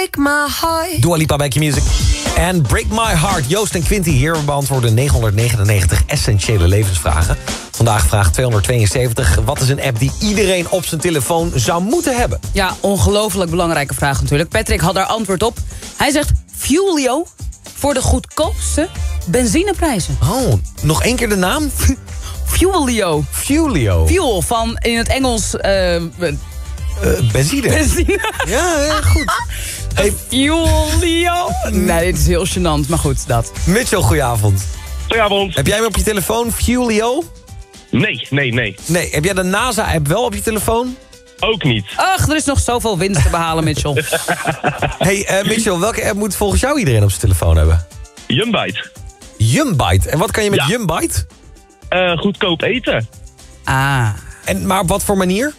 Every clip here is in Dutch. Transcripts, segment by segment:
Break my heart. Dua Lipa bij Q-Music. En Break My Heart. Joost en Quinty hier. We beantwoorden 999 essentiële levensvragen. Vandaag vraag 272. Wat is een app die iedereen op zijn telefoon zou moeten hebben? Ja, ongelooflijk belangrijke vraag natuurlijk. Patrick had daar antwoord op. Hij zegt Fuelio voor de goedkoopste benzineprijzen. Oh, nog één keer de naam? Fuelio. Fuelio. Fuel van in het Engels... Benzine. benzine. Ja, goed. Hey, Fuelio. Nee, dit is heel gênant, maar goed, dat. Mitchell, goedenavond. Goedenavond. Heb jij hem op je telefoon, Fuelio? Nee. Nee, heb jij de NASA-app wel op je telefoon? Ook niet. Ach, er is nog zoveel winst te behalen, Mitchell. Hey, Mitchell, welke app moet volgens jou iedereen op zijn telefoon hebben? Jumbite. Jumbite. En wat kan je met Ja. Jumbite? Goedkoop eten. Maar op wat voor manier?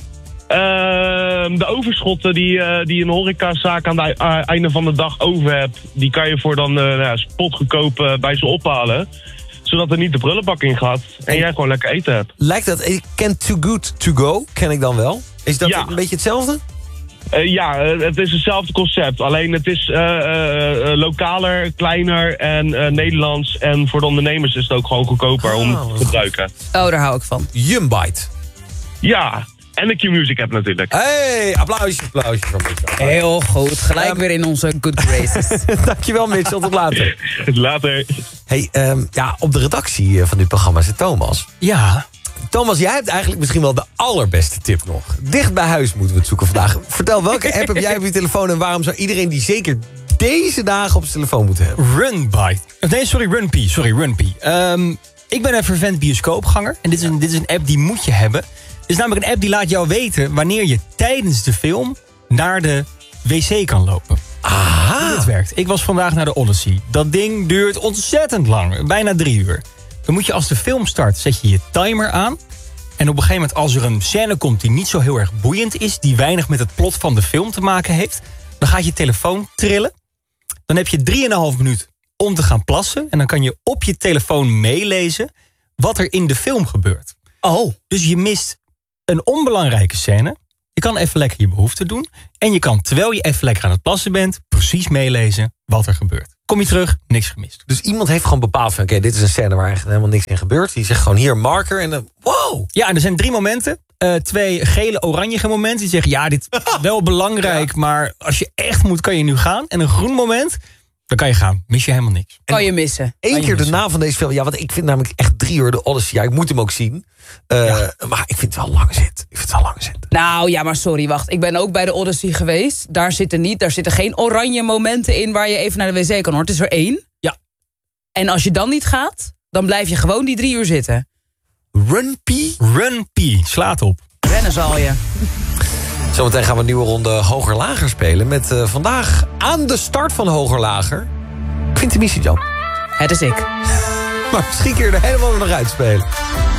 De overschotten die een horecazaak aan het einde van de dag over hebt... die kan je voor dan spotgoedkoop bij ze ophalen. Zodat er niet de prullenbak in gaat. En jij gewoon lekker eten hebt. Lijkt dat... Ik ken Too Good To Go, ken ik dan wel. Is dat Ja. een beetje hetzelfde? Het is hetzelfde concept. Alleen het is lokaler, kleiner en Nederlands. En voor de ondernemers is het ook gewoon goedkoper om te gebruiken. Oh, daar hou ik van. Jumbite. Ja, en de Q-Music app natuurlijk. Hey, applausje van Mitchell. Heel goed, gelijk weer in onze good graces. Dankjewel Mitchell, tot later. Later. Hey, op de redactie van dit programma zit Thomas. Ja. Thomas, jij hebt eigenlijk misschien wel de allerbeste tip nog. Dicht bij huis moeten we het zoeken vandaag. Vertel, welke app heb jij op je telefoon... en waarom zou iedereen die zeker deze dagen op zijn telefoon moeten hebben? Runpee. Ik ben een vervent bioscoopganger. En dit is een app die moet je hebben. Het is namelijk een app die laat jou weten... wanneer je tijdens de film naar de wc kan lopen. Aha. Hoe dit werkt. Ik was vandaag naar de Odyssey. Dat ding duurt ontzettend lang. Bijna 3 uur. Dan moet je als de film start, zet je je timer aan. En op een gegeven moment als er een scène komt die niet zo heel erg boeiend is... die weinig met het plot van de film te maken heeft... dan gaat je telefoon trillen. Dan heb je 3,5 minuut om te gaan plassen. En dan kan je op je telefoon meelezen wat er in de film gebeurt. Oh. Dus je mist een onbelangrijke scène. Je kan even lekker je behoefte doen. En je kan, terwijl je even lekker aan het plassen bent... precies meelezen wat er gebeurt. Kom je terug, niks gemist. Dus iemand heeft gewoon bepaald van... oké, dit is een scène waar eigenlijk helemaal niks in gebeurt. Die zegt gewoon hier marker en dan... wow! Ja, en er zijn 3 momenten. 2 gele-oranje momenten. Die zeggen, ja, dit is wel belangrijk... maar als je echt moet, kan je nu gaan. En een groen moment, dan kan je gaan. Mis je helemaal niks. Kan je missen. Eén keer de naam van deze film. Ja, want ik vind namelijk echt 3 uur de Odyssey. Ja, ik moet hem ook zien. Maar ik vind het wel lang zit. Nou ja, maar sorry, wacht. Ik ben ook bij de Odyssey geweest. Daar zitten geen oranje momenten in waar je even naar de wc kan hoor. Het is er 1. Ja. En als je dan niet gaat, dan blijf je gewoon die 3 uur zitten. Runpee. Slaat op. Rennen zal je. Zometeen gaan we een nieuwe ronde Hoger-Lager spelen. Met vandaag aan de start van Hoger-Lager... Quinty Misijan. Het is ik. Maar misschien kun je er helemaal nog uitspelen.